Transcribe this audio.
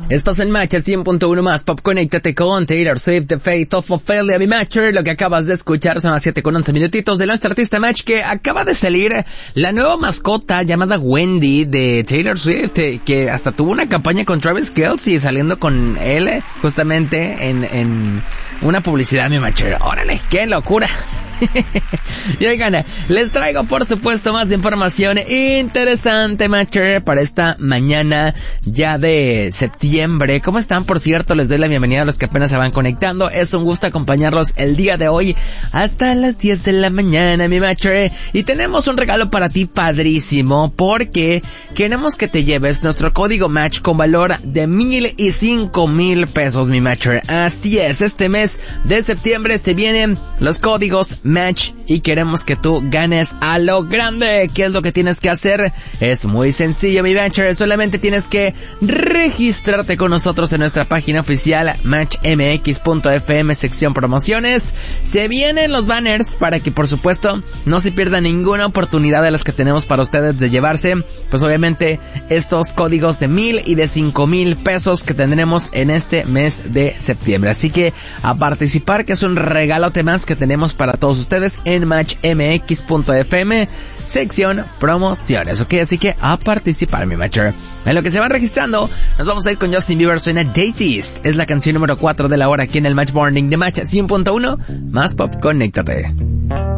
Estás en Match 100.1 más Pop. Conéctate con Taylor Swift, The Fate of Ophelia, mi Matcher. Lo que acabas de escuchar son las 7:11 minutitos de nuestra artista Match, que acaba de salir la nueva mascota llamada Wendy de Taylor Swift, que hasta tuvo una campaña con Travis Kelce saliendo con él justamente en una publicidad, mi Matcher. Órale, qué locura. Y oigan, les traigo por supuesto más información interesante, Matcher, para esta mañana ya de septiembre. ¿Cómo están? Por cierto, les doy la bienvenida a los que apenas se van conectando. Es un gusto acompañarlos el día de hoy hasta las 10 de la mañana, mi Matcher. Y tenemos un regalo para ti padrísimo, porque queremos que te lleves nuestro código Match con valor de 1,000 y 5,000 pesos, mi Matcher. Así es, este mes de septiembre se vienen los códigos Match y queremos que tú ganes a lo grande. ¿Qué es lo que tienes que hacer? Es muy sencillo, mi Matcher. Solamente tienes que registrarte con nosotros en nuestra página oficial matchmx.fm, sección promociones. Se vienen los banners para que por supuesto no se pierda ninguna oportunidad de las que tenemos para ustedes de llevarse, pues obviamente estos códigos de 1,000 y de 5,000 pesos que tendremos en este mes de septiembre. Así que a participar, que es un regalote más que tenemos para todos ustedes en matchmx.fm, sección promociones, ¿ok? Así que a participar, mi Matcher. En lo que se van registrando, nos vamos a ir con Justin Bieber. Suena Daisies, es la canción número 4 de la hora aquí en el Match Morning de Match 100.1 más Pop. Conéctate.